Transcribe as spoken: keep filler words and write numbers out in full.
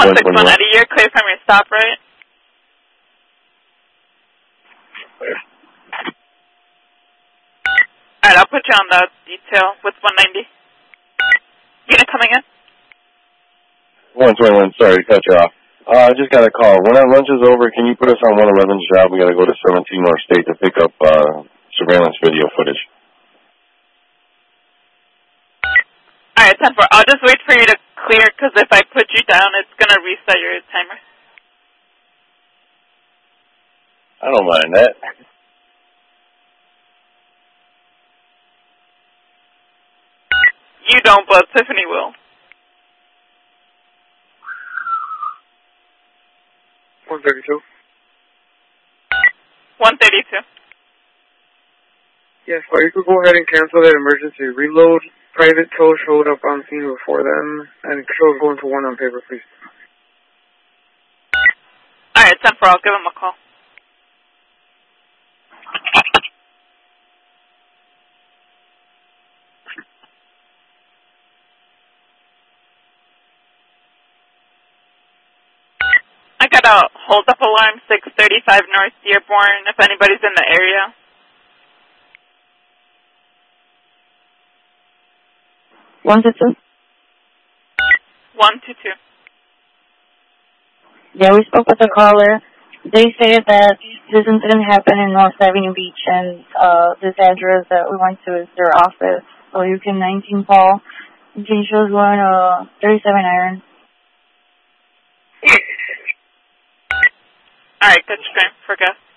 one six one, Eddie, you're clear from your stop, right? Clear. Alright, I'll put you on the detail with one ninety. Unit coming in? one twenty-one, sorry, cut you off. Uh, I just got a call. When our lunch is over, can you put us on one eleven's job? We got to go to seventeen North State to pick up uh, surveillance video footage. Alright, ten four. I'll just wait for you to clear, because if I put you down, it's going to reset your timer. I don't mind that. You don't, but Tiffany will. one thirty-two. one thirty-two. Yes, well, you could go ahead and cancel that emergency reload. Private tow showed up on scene before then, and control going to one on paper, please. Alright, ten four, I'll give him a call. I got a hold up alarm, six thirty-five North Dearborn, if anybody's in the area. One two two? One two two. Yeah, we spoke with the caller. They say that this incident happened in North Avenue Beach, and uh, this address that we went to is their office. So you can nineteen call. You can choose one uh, thirty-seven iron. Alright, good screen for gas.